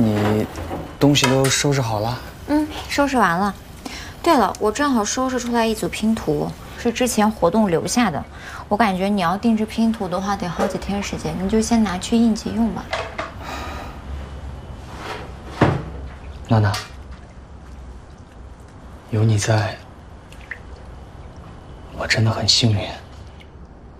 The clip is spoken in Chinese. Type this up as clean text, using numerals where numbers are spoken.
你东西都收拾好了？ 嗯，收拾完了。对了，我正好收拾出来一组拼图，是之前活动留下的。我感觉你要定制拼图的话，得好几天时间，你就先拿去应急用吧。 娜娜，有你在，我真的很幸运。